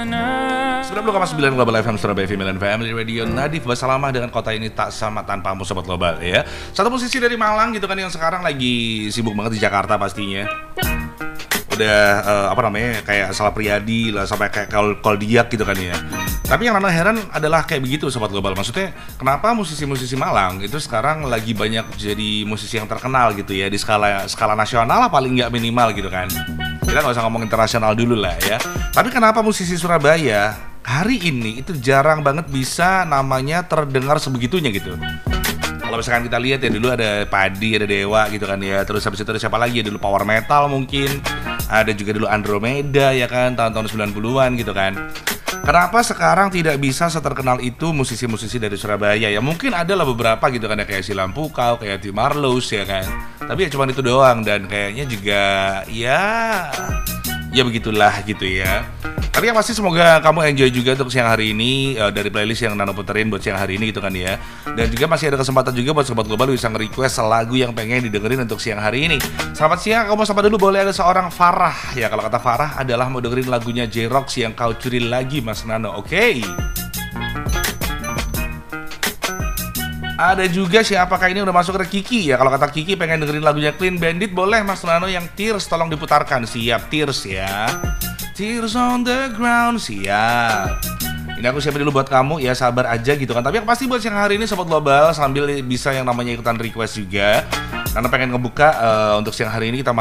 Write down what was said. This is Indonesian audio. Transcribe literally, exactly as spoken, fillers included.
sembilan puluh koma sembilan Global F M Surabaya Female and Family Radio. Nadif Basalamah dengan kota ini tak sama tanpamu sobat global ya. Satu musisi dari Malang gitu kan yang sekarang lagi sibuk banget di Jakarta pastinya. Udah uh, apa namanya kayak Salah Priadi lah sampai kayak Koldiak gitu kan ya. Tapi yang Nana heran adalah kayak begitu sobat global. Maksudnya kenapa musisi-musisi Malang itu sekarang lagi banyak jadi musisi yang terkenal gitu ya di skala skala nasional lah paling nggak minimal gitu kan. Kita nggak usah ngomong internasional dulu lah ya. Tapi kenapa musisi Surabaya hari ini itu jarang banget bisa namanya terdengar sebegitunya gitu. Kalau misalkan kita lihat ya dulu ada Padi, ada Dewa gitu kan ya. Terus habis itu ada siapa lagi ya dulu Power Metal mungkin. Ada juga dulu Andromeda ya kan tahun-tahun sembilan puluhan gitu kan. Kenapa sekarang tidak bisa seterkenal itu musisi-musisi dari Surabaya? Ya mungkin ada lah beberapa gitu kan ya kayak si Lampukau, kayak T Marlows ya kan. Tapi ya cuma itu doang dan kayaknya juga ya ya begitulah gitu ya. Tapi yang pasti semoga kamu enjoy juga untuk siang hari ini uh, dari playlist yang Nano puterin buat siang hari ini gitu kan ya. Dan juga masih ada kesempatan juga buat Sobat Global bisa nge-request lagu yang pengen didengerin untuk siang hari ini. Selamat siang, kamu sapa dulu boleh ada seorang Farah. Ya kalau kata Farah adalah mau dengerin lagunya J-Rocks yang Kau Curi Lagi Mas Nano. Oke okay. Ada juga siapakah ini udah masuk ke Kiki ya. Kalau kata Kiki pengen dengerin lagunya Clean Bandit boleh Mas Nano yang Tears tolong diputarkan. Siap Tears ya. Tears on the ground, siap. Ini aku siapin dulu buat kamu, ya sabar aja gitu kan. Tapi yang pasti buat siang hari ini Sobat Global sambil bisa yang namanya ikutan request juga. Karena pengen ngebuka uh, untuk siang hari ini kita